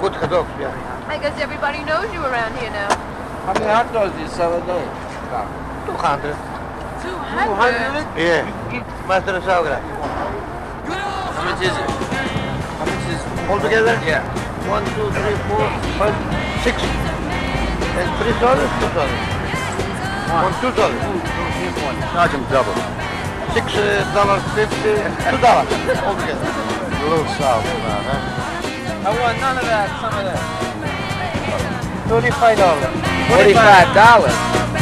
good hot dogs, yeah. I guess everybody knows you around here now. How many hot dogs do you sell a day? 200. 200? Yeah. Master of sauerkraut. How much is it? How much is it? Altogether? Yeah. 1, 2, 3, 4, 5, 6. And $3, $2. $1, $2. Charge them double. $6.50, $2 altogether. A little south about, huh? I want none of that, some of that. $35. $45.